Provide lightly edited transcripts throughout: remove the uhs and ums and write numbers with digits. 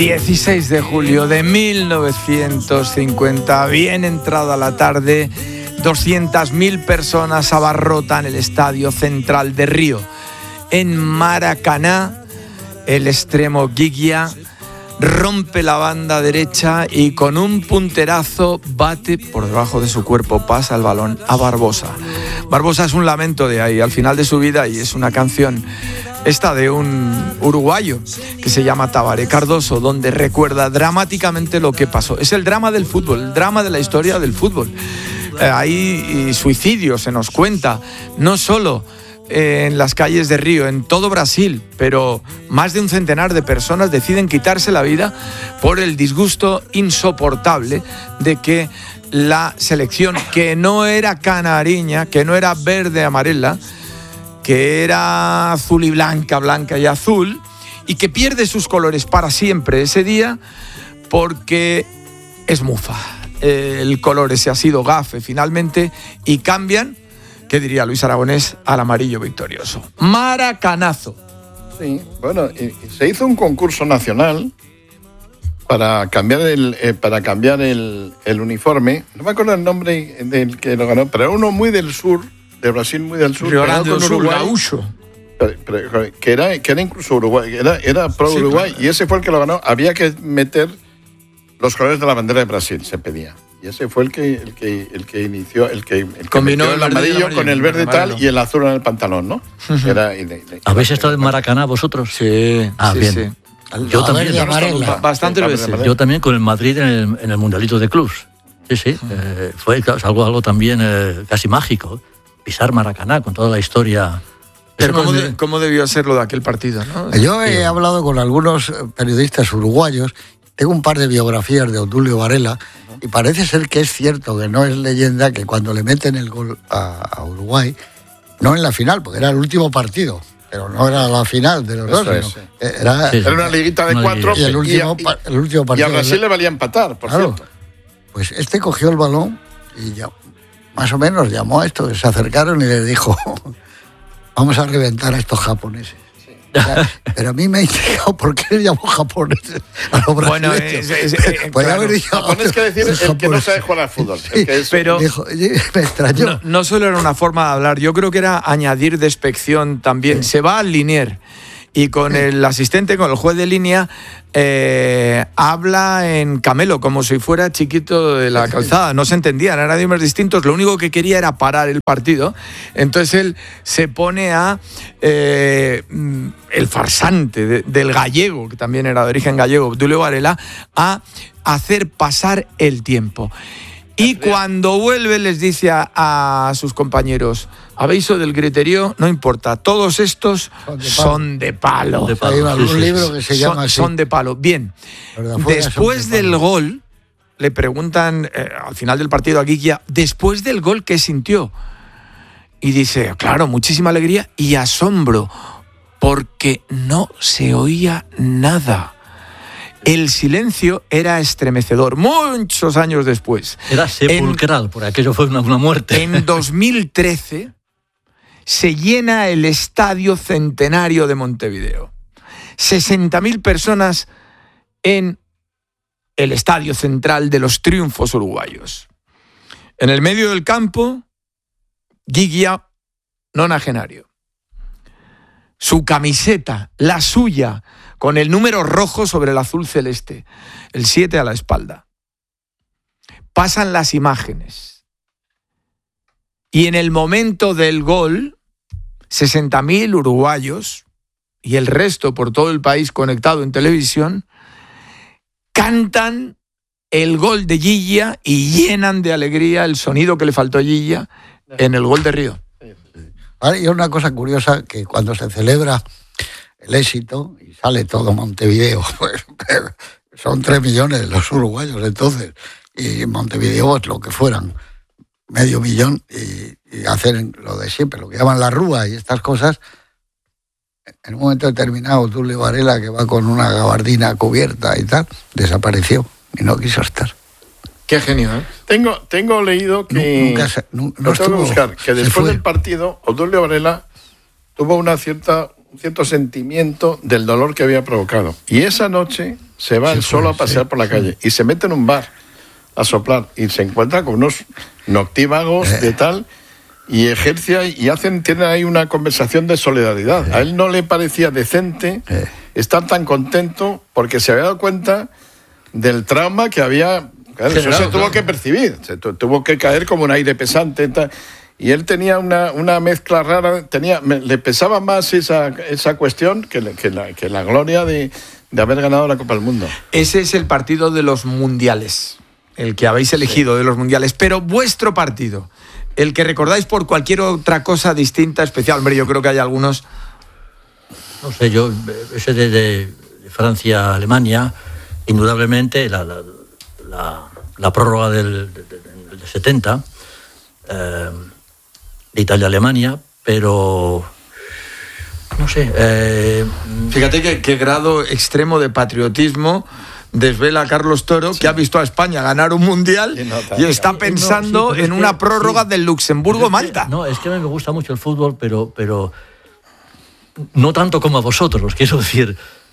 16 de julio de 1950, bien entrada la tarde, 200.000 personas abarrotan el Estadio Central de Río. En Maracaná, el extremo Giglia rompe la banda derecha y con un punterazo bate por debajo de su cuerpo, pasa el balón a Barbosa. Barbosa es un lamento de ahí, al final de su vida, y es una canción esta de un uruguayo que se llama Tabaré Cardoso, donde recuerda dramáticamente lo que pasó. Es el drama del fútbol, el drama de la historia del fútbol. Hay suicidios, se nos cuenta, no solo en las calles de Río, en todo Brasil, pero más de un centenar de personas deciden quitarse la vida por el disgusto insoportable de que la selección, que no era canariña, que no era verde amarela, que era azul y blanca, blanca y azul, y que pierde sus colores para siempre ese día porque es mufa. El color ese ha sido gafe finalmente y cambian, ¿qué diría Luis Aragonés?, al amarillo victorioso. Maracanazo. Sí, bueno, se hizo un concurso nacional para cambiar el uniforme. No me acuerdo el nombre del que lo ganó, pero era uno muy del sur, de Brasil, muy del sur. Río Grande do Sul, gaúcho. Que era incluso Uruguay, era pro Uruguay, claro. Y ese fue el que lo ganó. Había que meter los colores de la bandera de Brasil, se pedía. Y ese fue el que inició, el que combinó el amarillo con el verde tal y el azul en el pantalón, ¿no? ¿Habéis estado en Maracaná vosotros? Sí. Bien. Sí. Yo también. Bastante veces. Yo también con el Madrid en el Mundialito de Clubs. Sí. Fue algo también casi mágico. Pisar Maracaná con toda la historia. Pero ¿cómo debió ser lo de aquel partido, ¿no? Yo he hablado con algunos periodistas uruguayos. Tengo un par de biografías de Obdulio Varela y parece ser que es cierto, que no es leyenda, que cuando le meten el gol a Uruguay, no en la final, porque era el último partido, pero no era la final de los dos. Era una liguita de 4 y el último partido. Y a Brasil le valía empatar, por cierto. Pues cogió el balón y ya, más o menos llamó a estos, se acercaron y les dijo: vamos a reventar a estos japoneses. Pero a mí me ha intrigado por qué le llamó japoneses a los brasileños. Puede haber dicho japonés, que decir el que no sabe jugar al fútbol. Sí, pero dijo, me extrañó. No solo era una forma de hablar, yo creo que era añadir despección también. Sí. Se va al linier y con el asistente, con el juez de línea, habla en camelo, como si fuera chiquito de la calzada. No se entendían, eran idiomas distintos. Lo único que quería era parar el partido. Entonces él se pone a el farsante del gallego, que también era de origen gallego, Obdulio Varela, a hacer pasar el tiempo. Y cuando vuelve les dice a sus compañeros: aviso del griterío, no importa, todos estos son de palo. Hay algún libro que se llama así. Son de palo. Bien, después del gol, le preguntan al final del partido a Giglia, después del gol, ¿qué sintió? Y dice, claro, muchísima alegría y asombro, porque no se oía nada. El silencio era estremecedor, muchos años después. Era sepulcral, por aquello fue una muerte. En 2013 se llena el Estadio Centenario de Montevideo. 60.000 personas en el Estadio Central de los Triunfos uruguayos. En el medio del campo, Giglia, nonagenario. Su camiseta, la suya, con el número rojo sobre el azul celeste, el 7 a la espalda. Pasan las imágenes. Y en el momento del gol, 60.000 uruguayos y el resto por todo el país conectado en televisión, cantan el gol de Giglia y llenan de alegría el sonido que le faltó a Giglia en el gol de Río. Vale, y una cosa curiosa, que cuando se celebra el éxito y sale todo Montevideo, pues son 3 millones los uruguayos entonces, y en Montevideo es lo que fueran, 500.000, y hacen lo de siempre, lo que llaman la rúa y estas cosas. En un momento determinado, Obdulio Varela, que va con una gabardina cubierta y tal, desapareció y no quiso estar. Qué genio, ¿eh? Tengo leído que... No tengo estuvo, que buscar, que después del partido, Obdulio Varela tuvo un cierto sentimiento del dolor que había provocado. Y esa noche se va él solo a pasear por la calle y se mete en un bar a soplar y se encuentra con unos noctívagos de tal y ejerce y tienen ahí una conversación de solidaridad. A él no le parecía decente estar tan contento porque se había dado cuenta del trauma que había. Claro, eso se tuvo que percibir, se tuvo que caer como un aire pesante tal. Y él tenía una mezcla rara, le pesaba más esa cuestión que la gloria de haber ganado la Copa del Mundo. Ese es el partido de los mundiales, el que habéis elegido de los mundiales. Pero vuestro partido, el que recordáis por cualquier otra cosa distinta, especial. Hombre, yo creo que hay algunos. No sé, yo, ese de Francia-Alemania, indudablemente la prórroga del 70, de Italia-Alemania, pero no sé. Fíjate qué grado extremo de patriotismo desvela Carlos Toro, que ha visto a España ganar un mundial y está pensando en una prórroga del Luxemburgo-Malta. No, es que a mí me gusta mucho el fútbol, pero no tanto como a vosotros, quiero decir.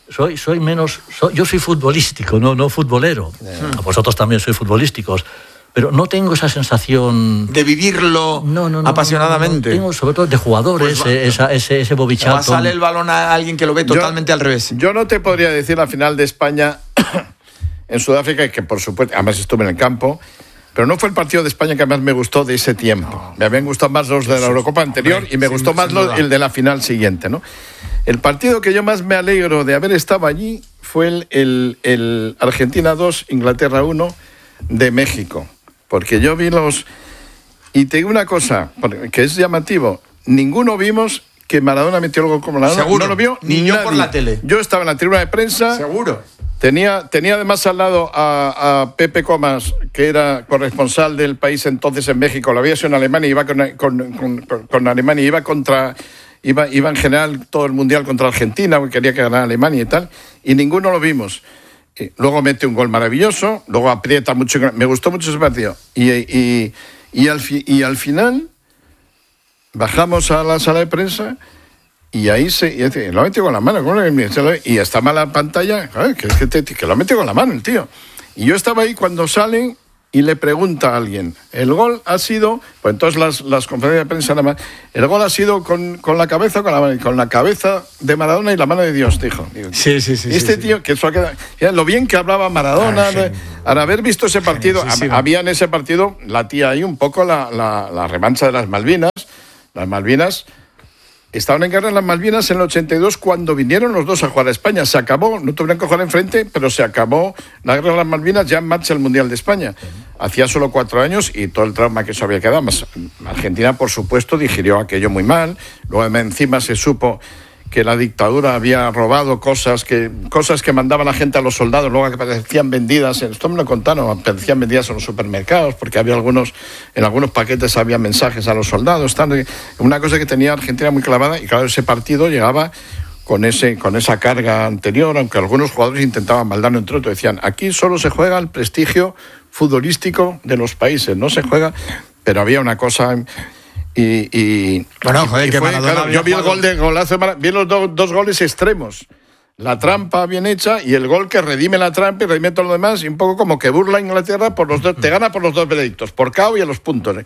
Yo soy futbolístico, no futbolero. A vosotros también sois futbolísticos. Pero no tengo esa sensación de vivirlo apasionadamente. No, tengo sobre todo de jugadores, pues ese Bobby Charlton. Sale el balón a alguien que lo ve totalmente al revés. Yo no te podría decir la final de España en Sudáfrica, que por supuesto, además estuve en el campo, pero no fue el partido de España que más me gustó de ese tiempo. Me habían gustado más los de la Eurocopa anterior y me gustó más el de la final siguiente, ¿no? El partido que yo más me alegro de haber estado allí fue el Argentina 2, Inglaterra 1 de México. Porque yo vi y te digo una cosa, que es llamativo, ninguno vimos que Maradona metió el gol como Maradona. Seguro, no lo vio ni nadie. Yo por la tele. Yo estaba en la tribuna de prensa. Seguro. Tenía además al lado a Pepe Comas, que era corresponsal del país entonces en México, lo había sido en Alemania, iba con Alemania, iba en general todo el mundial contra Argentina, porque quería que ganara Alemania y tal, y ninguno lo vimos. Luego mete un gol maravilloso, luego aprieta mucho, me gustó mucho ese partido. Y al final bajamos a la sala de prensa y ahí lo ha metido con la mano, y está mala la pantalla, que lo ha metido con la mano el tío. Y yo estaba ahí cuando salen y le pregunta a alguien, el gol ha sido, pues entonces las conferencias de prensa nada más, el gol ha sido con la cabeza, con la cabeza de Maradona y la mano de Dios, dijo. Sí. Tío, que eso ha quedado, lo bien que hablaba Maradona, al haber visto ese partido, había en ese partido, latía ahí un poco la revancha de las Malvinas. Las Malvinas, estaban en guerra en las Malvinas en el 82 cuando vinieron los dos a jugar a España. Se acabó, no tuvieron que jugar enfrente, pero se acabó la guerra de las Malvinas, ya en marcha el Mundial de España. Hacía solo 4 años y todo el trauma que eso había quedado. Más, Argentina, por supuesto, digirió aquello muy mal. Luego encima se supo que la dictadura había robado cosas que mandaban la gente a los soldados, luego que aparecían vendidas, esto me lo contaron, aparecían vendidas en los supermercados, porque había en algunos paquetes había mensajes a los soldados, una cosa que tenía Argentina muy clavada, y claro, ese partido llegaba con esa carga anterior, aunque algunos jugadores intentaban maldarlo entre otros, decían, aquí solo se juega el prestigio futbolístico de los países, no se juega, pero había una cosa. Bueno, joder, que claro, yo vi el golazo, vi los dos goles extremos. La trampa bien hecha y el gol que redime la trampa y redime todo lo demás, y un poco como que burla a Inglaterra te gana por los dos veredictos, por KO y a los puntos.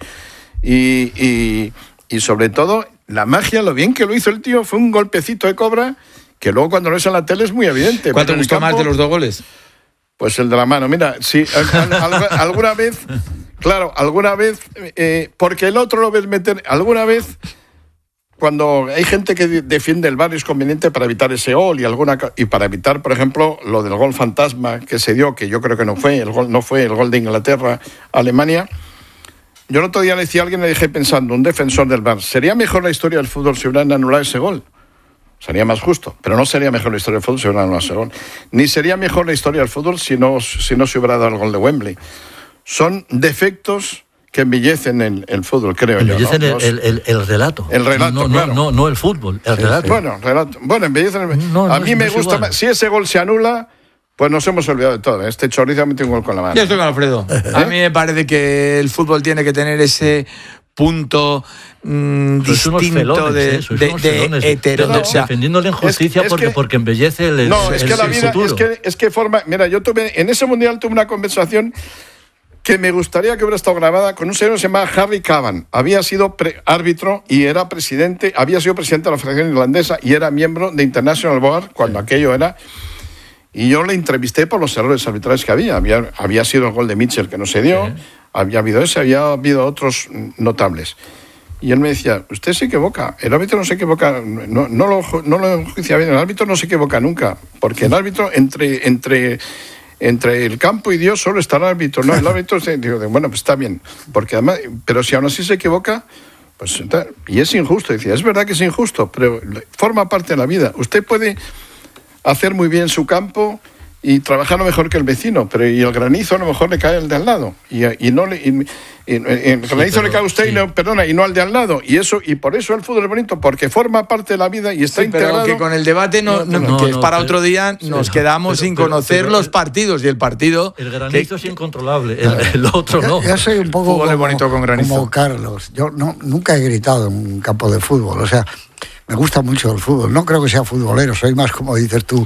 Y sobre todo, la magia, lo bien que lo hizo el tío, fue un golpecito de cobra que luego cuando lo ves en la tele es muy evidente. ¿Cuál te gustó más de los 2 goles? Pues el de la mano. Mira, sí, alguna vez... Claro, alguna vez, porque el otro lo ves meter, alguna vez, cuando hay gente que defiende el VAR es conveniente para evitar ese gol y para evitar, por ejemplo, lo del gol fantasma que se dio, que yo creo que no fue el gol de Inglaterra a Alemania. Yo el otro día le decía a alguien, le dije pensando, un defensor del VAR, ¿sería mejor la historia del fútbol si hubieran anulado ese gol? Sería más justo, pero no sería mejor la historia del fútbol si hubieran anulado ese gol. Ni sería mejor la historia del fútbol si no se hubiera dado el gol de Wembley. Son defectos que embellecen el fútbol, creo yo. Embellecen el relato. El relato, claro. No el fútbol, el relato. Bueno, embellecen a mí me gusta más. Si ese gol se anula, pues nos hemos olvidado de todo. Este chorizo ha metido un gol con la mano. Yo estoy con Alfredo. A mí me parece que el fútbol tiene que tener ese punto distinto de heterodoxia. Defendiendo la injusticia porque embellece el No, es que la vida, futuro. es que forma... Mira, yo en ese mundial tuve una conversación que me gustaría que hubiera estado grabada con un señor que se llamaba Harry Cavan. Había sido árbitro y había sido presidente de la Federación Irlandesa y era miembro de International Board cuando aquello era... Y yo le entrevisté por los errores arbitrales que había. Había sido el gol de Mitchell que no se dio, había habido otros notables. Y él me decía, usted se equivoca, el árbitro no se equivoca, no lo juicia bien, el árbitro no se equivoca nunca, porque el árbitro entre el campo y Dios solo está el árbitro, no, el árbitro digo, bueno, pues está bien, porque además, pero si aún así se equivoca, pues y es injusto, decía, es verdad que es injusto, pero forma parte de la vida. Usted puede hacer muy bien su campo y trabajarlo mejor que el vecino, pero y el granizo a lo mejor le cae al de al lado y el granizo le cae a usted y no al de al lado, y por eso el fútbol es bonito, porque forma parte de la vida y está integrado. Pero que con el debate que es para otro día, nos quedamos sin conocer los partidos y el partido. El granizo es incontrolable, el otro no. Yo soy un poco como Carlos. Yo nunca he gritado en un campo de fútbol, o sea, me gusta mucho el fútbol. No creo que sea futbolero, soy más, como dices tú,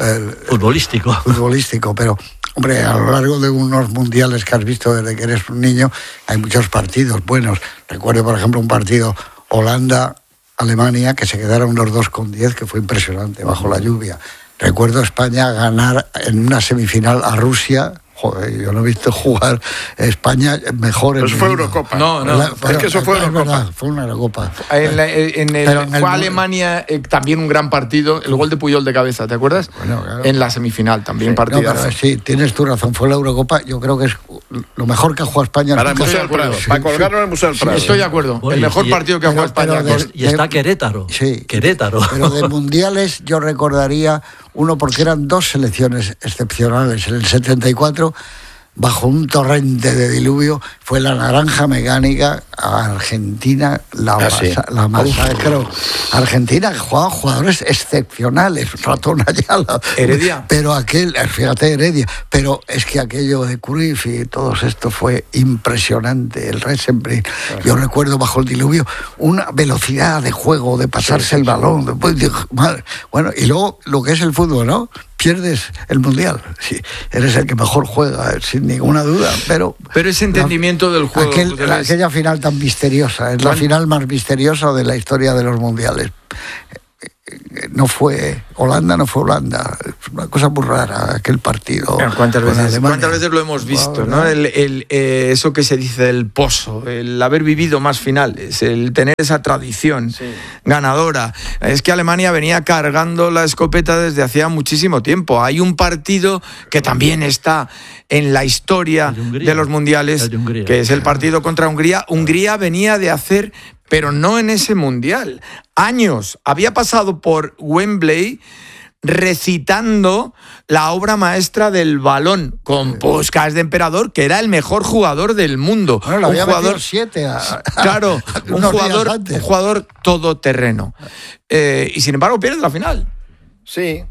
futbolístico, pero, hombre, a lo largo de unos mundiales que has visto desde que eres un niño, hay muchos partidos buenos. Recuerdo, por ejemplo, un partido Holanda-Alemania, que se quedaron los 2-10, que fue impresionante, bajo la lluvia. Recuerdo España ganar en una semifinal a Rusia. Joder, yo no he visto jugar España mejor en... Eso fue Eurocopa. Es que eso fue Eurocopa. Verdad, fue una Eurocopa. Fue Alemania también un gran partido, el gol de Puyol de cabeza, ¿te acuerdas? Bueno, claro. En la semifinal también partidazo. Sí, tienes tu razón, fue la Eurocopa, yo creo que es lo mejor que ha jugado España. Para el Museo del Prado, para colgarlo en el Museo del Prado. Estoy de acuerdo, el mejor partido que ha jugado España. Y está Querétaro. Sí. Querétaro. Pero de mundiales yo recordaría uno, porque eran dos selecciones excepcionales. En el 74, bajo un torrente de diluvio, fue la naranja mecánica a Argentina, la masacró. Argentina, que jugaban jugadores excepcionales, Ratón Ayala. Heredia. Pero fíjate, Heredia. Pero es que aquello de Cruyff y todo esto fue impresionante. El Resenbrink. Yo recuerdo bajo el diluvio una velocidad de juego, de pasarse el balón. Bueno, y luego lo que es el fútbol, ¿no? Pierdes el mundial, sí, eres el que mejor juega, sin ninguna duda, pero ese entendimiento del juego, aquella final tan misteriosa, es la final más misteriosa de la historia de los mundiales. No fue Holanda, es una cosa muy rara aquel partido. ¿Cuántas veces lo hemos visto? ¿No? Eso que se dice del pozo, el haber vivido más finales, el tener esa tradición ganadora. Es que Alemania venía cargando la escopeta desde hacía muchísimo tiempo. Hay un partido que también está en la historia de los mundiales, que es el partido contra Hungría. Hungría venía de hacer, pero no en ese mundial, años. Había pasado por Wembley recitando la obra maestra del balón con Puskás de emperador, que era el mejor jugador del mundo. Bueno, un jugador 7 claro, un jugador todoterreno. Y sin embargo pierde la final. Sí.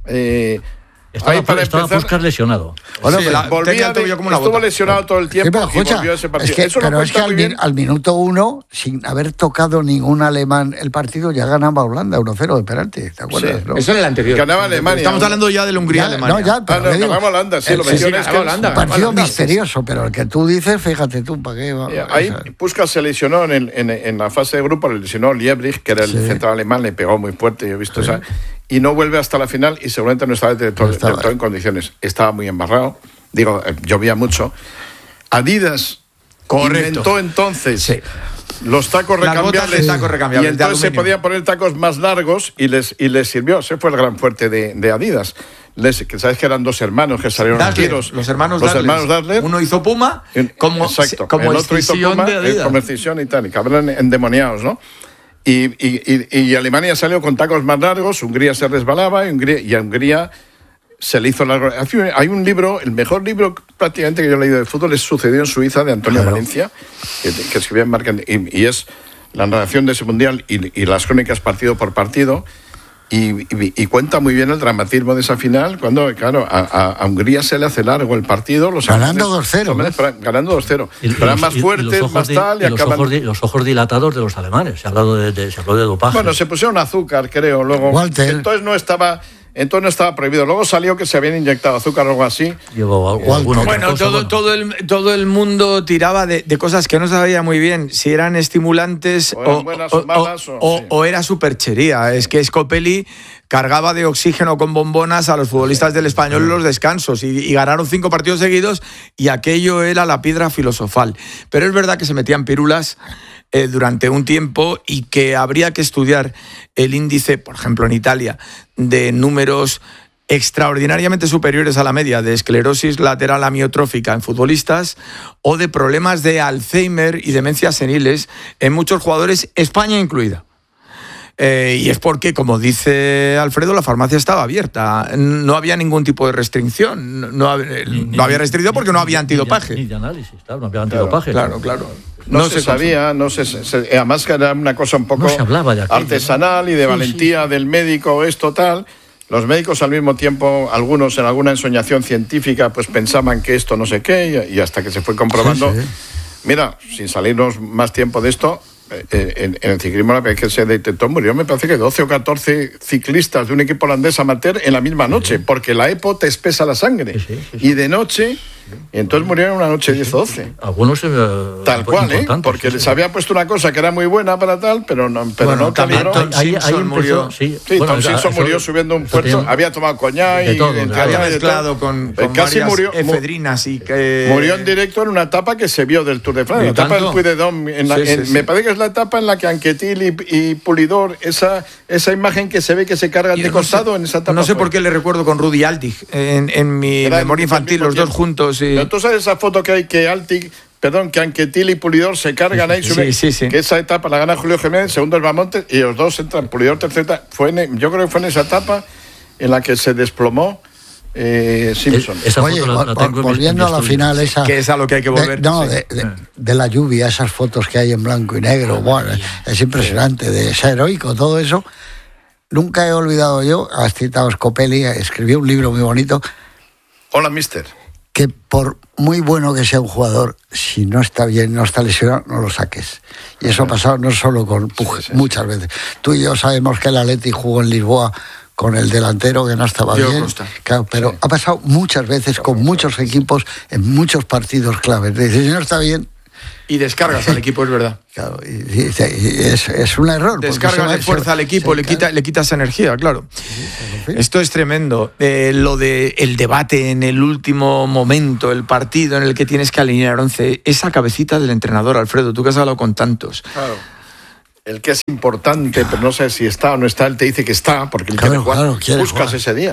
Estaba Puskás lesionado. Bueno, estuvo lesionado todo el tiempo y volvió a ese partido. Pero es que al minuto 1, sin haber tocado ningún alemán el partido, ya ganaba Holanda 1-0 de penalti, ¿te acuerdas? Sí. ¿No? Eso en el anterior. Ganaba Alemania. Estamos hablando ya de la Hungría-Alemania. Ganaba Holanda, sí. Un partido misterioso, pero el que tú dices, fíjate tú, ¿para qué? Ahí Puskás se lesionó en la fase de grupo, le lesionó Liebrich, que era el central alemán, le pegó muy fuerte, yo he visto esa... Y no vuelve hasta la final y seguramente no estaba del todo en condiciones. Estaba muy embarrado, llovía mucho. Adidas inventó entonces los tacos recambiables, y entonces se podían poner tacos más largos y les sirvió. Ese fue el gran fuerte de Adidas. Que sabes que eran dos hermanos que salieron a tiros. Los hermanos Dassler. Uno hizo Puma como el otro hizo Puma como escisión y tal, y cabrón endemoniados, ¿no? Y Alemania salió con tacos más largos, Hungría se resbalaba y a Hungría se le hizo largo. Hay un libro, el mejor libro prácticamente que yo he leído de fútbol es Sucedió en Suiza, de Antonio Valencia, que escribía en Marca, y es la narración de ese mundial y las crónicas partido por partido. Y cuenta muy bien el dramatismo de esa final, cuando, claro, a Hungría se le hace largo el partido. Ganando 2-0. Ganando 2-0. Pero eran más fuertes, más tal, y acaban... Los ojos dilatados de los alemanes. Se habló de dopaje. Bueno, se pusieron azúcar, creo, luego. Walter. Entonces no estaba prohibido. Luego salió que se habían inyectado azúcar o algo así. Bueno, todo el mundo tiraba de cosas que no sabía muy bien si eran estimulantes o era superchería. Es que Scopelli cargaba de oxígeno con bombonas a los futbolistas del Español en los descansos y ganaron 5 partidos seguidos y aquello era la piedra filosofal. Pero es verdad que se metían pirulas durante un tiempo y que habría que estudiar el índice, por ejemplo en Italia, de números extraordinariamente superiores a la media de esclerosis lateral amiotrófica en futbolistas o de problemas de Alzheimer y demencias seniles en muchos jugadores, España incluida. Y es porque, como dice Alfredo, la farmacia estaba abierta. No había ningún tipo de restricción. No había restricción porque no había antidopaje. Ni de análisis, claro, no había antidopaje. Claro. No se sabía, además que era una cosa un poco artesanal y de valentía del médico, esto tal. Los médicos al mismo tiempo, algunos en alguna ensoñación científica, pues pensaban que esto no sé qué, y hasta que se fue comprobando. Sí. Mira, sin salirnos más tiempo de esto, en el ciclismo la vez que se detectó murió, me parece que 12 o 14 ciclistas de un equipo holandés amateur en la misma noche, porque la EPO te espesa la sangre. Y de noche, y entonces murieron una noche 10 o 12. Algunos tal cual, porque les había puesto una cosa que era muy buena para tal, pero no calibró. Tom Simpson murió. Tom Simpson murió subiendo un puerto, había tomado coñac y había mezclado con casi varias efedrinas y murió en directo en una etapa que se vio del Tour de Francia, la etapa del Puy de Dôme. Me parece que es la etapa en la que Anquetil y Pulidor, esa imagen que se ve que se cargan de costado en esa etapa. No sé por qué le recuerdo con Rudi Altig en mi memoria infantil, los dos juntos. Pero tú sabes esa foto que hay que Anquetil y Pulidor se cargan ahí, sí. Que esa etapa la gana Julio Jiménez, segundo es Bamontes, y los dos entran, Pulidor tercera. Yo creo que fue en esa etapa en la que se desplomó Simpson. Oye, volviendo a la final esa... Que es a lo que hay que volver. De la lluvia, esas fotos que hay en blanco y negro, bueno, es impresionante, de ser heroico, todo eso. Nunca he olvidado yo, has citado Scopelli, escribió un libro muy bonito. Hola, mister. Que por muy bueno que sea un jugador, si no está bien, no está lesionado, no lo saques. Y eso ha pasado no solo con Puig, muchas veces. Tú y yo sabemos que el Atleti jugó en Lisboa con el delantero que no estaba bien. Claro, pero ha pasado muchas veces con muchos equipos en muchos partidos claves. Dices, si no está bien... Y descargas al equipo, es verdad. Claro, y es un error. Descargas de fuerza al equipo, le quitas energía, claro. Esto es tremendo. Lo del debate en el último momento, el partido en el que tienes que alinear 11, esa cabecita del entrenador, Alfredo, tú que has hablado con tantos. Claro. El que es importante, pero no sé si está o no está, él te dice que está, porque él quiere jugar. Buscas ese día.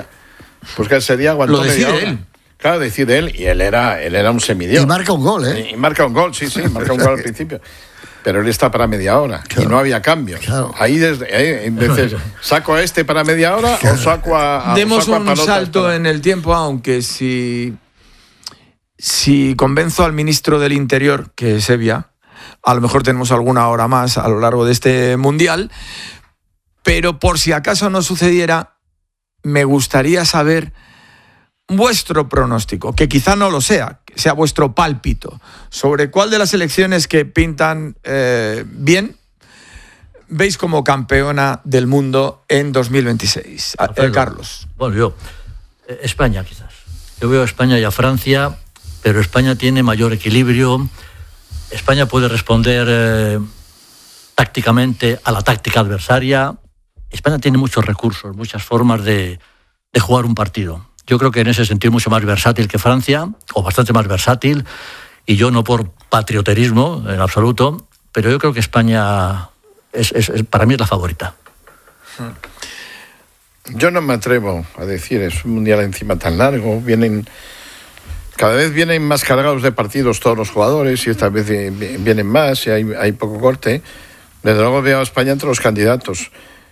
Aguantó lo decide él. Claro, decide él, y él era un semidios. Y marca un gol, ¿eh? Y marca un gol, sí, marca un gol al principio. Pero él está para media hora, y no había cambios. Claro. Ahí dices, ¿saco a este para media hora o saco a Demos saco un salto en el tiempo, aunque si convenzo al ministro del Interior, que es Evia, a lo mejor tenemos alguna hora más a lo largo de este Mundial, pero por si acaso no sucediera, me gustaría saber vuestro pronóstico, que quizá no lo sea, que sea vuestro pálpito, sobre cuál de las selecciones que pintan bien veis como campeona del mundo en 2026. Carlos. Bueno, yo, España quizás. Yo veo a España y a Francia, pero España tiene mayor equilibrio. España puede responder tácticamente a la táctica adversaria. España tiene muchos recursos, muchas formas de jugar un partido. Yo creo que en ese sentido es mucho más versátil que Francia, o bastante más versátil, y yo no por patrioterismo en absoluto, pero yo creo que España para mí es la favorita. Yo no me atrevo a decir, es un mundial encima tan largo, cada vez vienen más cargados de partidos todos los jugadores, y esta vez vienen más, y hay poco corte. Desde luego veo a España entre los candidatos.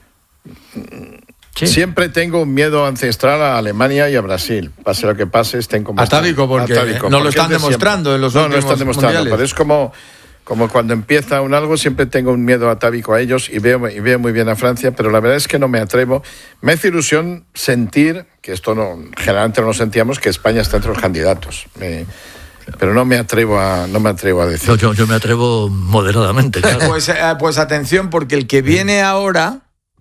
Sí. Siempre tengo un miedo ancestral a Alemania y a Brasil. Pase lo que pase, estén como atávico, porque no lo están demostrando en los últimos no están demostrando, mundiales. Pero es como como cuando empieza un algo, siempre tengo un miedo atávico a ellos y veo muy bien a Francia, pero la verdad es que no me atrevo. Me hace ilusión sentir, que esto generalmente no lo sentíamos, que España está entre los candidatos. Pero no me atrevo a decir. Yo me atrevo moderadamente. Claro. Pues atención, porque el que viene ahora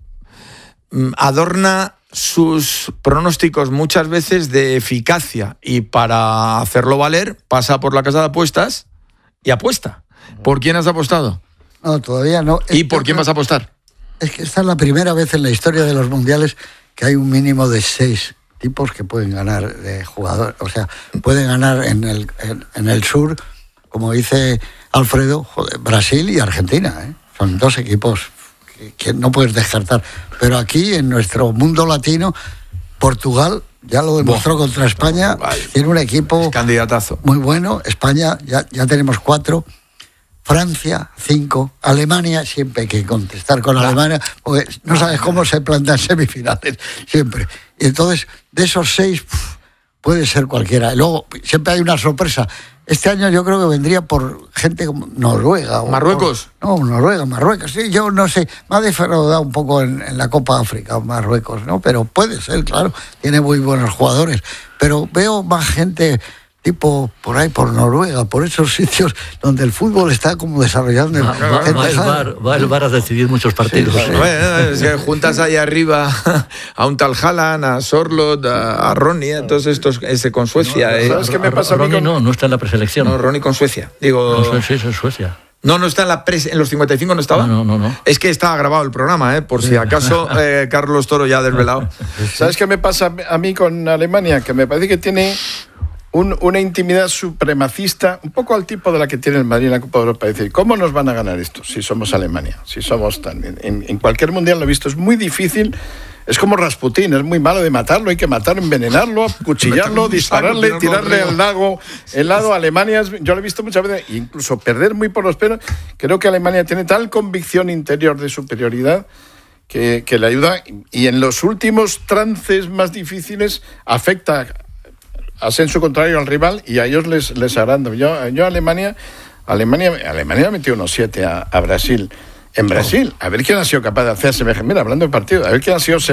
adorna sus pronósticos muchas veces de eficacia, y para hacerlo valer pasa por la casa de apuestas y apuesta. ¿Por quién has apostado? No, todavía no. ¿Y por quién vas a apostar? Es que esta es la primera vez en la historia de los mundiales que hay un mínimo de 6 tipos que pueden ganar de jugador. O sea, pueden ganar en el sur, como dice Alfredo, Brasil y Argentina. Son 2 equipos que no puedes descartar. Pero aquí, en nuestro mundo latino, Portugal ya lo demostró contra España. Tiene un equipo es candidatazo muy bueno. España, ya tenemos 4. Francia, 5. Alemania, siempre hay que contestar con Alemania, porque no sabes cómo se plantean semifinales, siempre. Y entonces, de esos 6, puede ser cualquiera. Y luego, siempre hay una sorpresa. Este año yo creo que vendría por gente como Noruega. ¿Marruecos? Noruega, Marruecos. Sí, yo no sé. Me ha defraudado un poco en la Copa África, Marruecos, ¿no? Pero puede ser, claro. Tiene muy buenos jugadores. Pero veo más gente tipo por ahí, por Noruega, por esos sitios donde el fútbol está como desarrollando. Va el VAR a decidir muchos partidos. Sí. Bueno, es que juntas ahí arriba a un tal Haaland, a Sorloth, a Ronnie, a todos estos, con Suecia. ¿Sabes qué me pasa? Ronnie no está en la preselección. No, Ronnie con Suecia. Sí, es Suecia. No está en los 55, ¿no estaba? No. Es que estaba grabado el programa, por si acaso Carlos Toro ya ha desvelado. ¿Sabes qué me pasa a mí con Alemania? Que me parece que tiene una intimidad supremacista, un poco al tipo de la que tiene el Madrid en la Copa de Europa. Es decir, ¿cómo nos van a ganar esto si somos Alemania? Si somos tan... En cualquier mundial lo he visto, es muy difícil. Es como Rasputín, es muy malo de matarlo, hay que matarlo, envenenarlo, cuchillarlo, dispararle, tirarle al lago helado. Alemania, yo lo he visto muchas veces, incluso perder muy por los pelos. Creo que Alemania tiene tal convicción interior de superioridad que le ayuda, y en los últimos trances más difíciles afecta hacen su contrario al rival y a ellos les agranda. Yo Alemania metió unos 7 a Brasil. En Brasil, a ver quién ha sido capaz de hacer semejante. Mira, hablando del partido, a ver quién ha sido.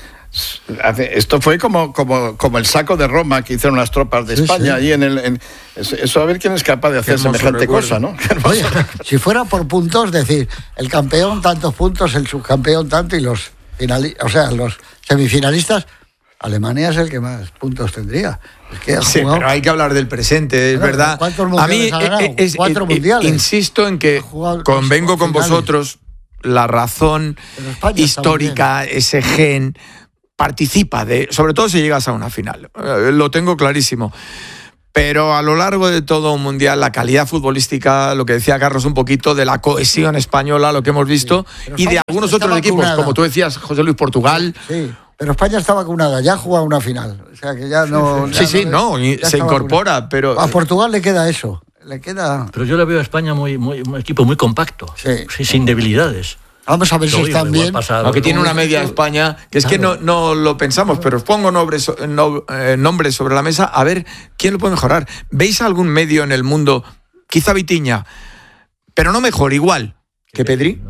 Esto fue como el saco de Roma que hicieron las tropas de España ahí eso, a ver quién es capaz de hacer semejante cosa, ¿no? Oye, si fuera por puntos, decir, el campeón tantos puntos, el subcampeón tanto y los semifinalistas, Alemania es el que más puntos tendría. Es que sí, pero hay que hablar del presente, es verdad. ¿Cuántos mundiales ha ganado? 4 mundiales. Insisto en que convengo con vosotros, la razón histórica, ese gen, participa sobre todo si llegas a una final. Lo tengo clarísimo. Pero a lo largo de todo un mundial, la calidad futbolística, lo que decía Carlos un poquito, de la cohesión española, lo que hemos visto, y de algunos otros equipos, como tú decías, José Luis, Portugal. Sí. Pero España está vacunada, ya ha jugado una final. O sea que ya no. Se incorpora, vacunada. Pero. A Portugal le queda eso. Pero yo le veo a España un equipo muy compacto, sin debilidades. Vamos a ver si están bien. Aunque tiene una media España, que es que no lo pensamos, pero os pongo nombres sobre la mesa, a ver quién lo puede mejorar. ¿Veis algún medio en el mundo, quizá Vitinha, pero no mejor, igual que Pedri?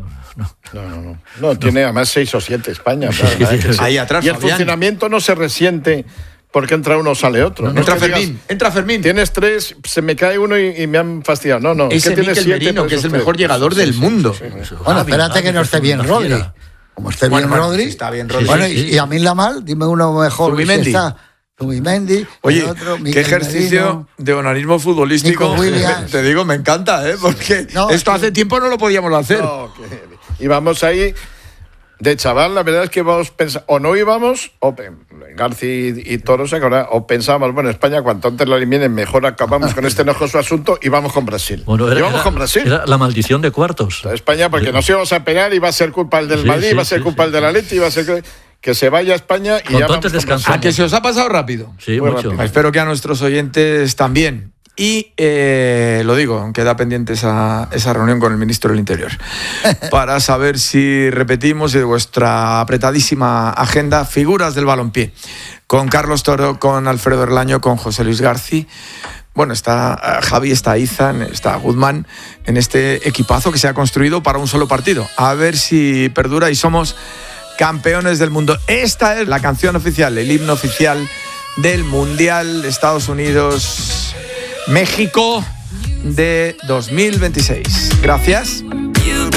No, tiene además 6 o 7 España. Ahí atrás, y el funcionamiento no se resiente porque entra uno o sale otro. Entra Fermín. Tienes 3, se me cae uno y me han fastidiado. No. Ese que Mikel Merino, que es el mejor llegador del mundo. Bueno, espérate que no esté bien Rodri. Como esté bien Rodri. Está bien Rodri. Bueno, y a mí Lamal, dime uno mejor. Zubimendi. Oye, qué ejercicio Merino, de onanismo futbolístico. Te digo, me encanta, porque esto hace tiempo no lo podíamos hacer. Y vamos ahí, de chaval, la verdad es que vamos pensando, o no íbamos, o García y Toro se acordaban, o pensábamos, bueno, España, cuanto antes la eliminen, mejor acabamos con este enojoso asunto y vamos con Brasil. Con Brasil. Era la maldición de cuartos. España, porque nos íbamos a pelear y va a ser culpa el del Madrid, va a ser culpa el del Atleti, va a ser que se vaya a España y ya vamos descansamos. ¿A que se os ha pasado rápido? Sí, muy mucho. Rápido. Espero que a nuestros oyentes también. Y lo digo, queda pendiente esa reunión con el ministro del Interior para saber si repetimos de vuestra apretadísima agenda figuras del balompié. Con Carlos Toro, con Alfredo Erlaño, con José Luis García. bueno, está Javi, está Izan, está Guzmán en este equipazo que se ha construido para un solo partido. A ver si perdura y somos campeones del mundo. Esta es la canción oficial, el himno oficial del Mundial Estados Unidos-México de 2026. Gracias.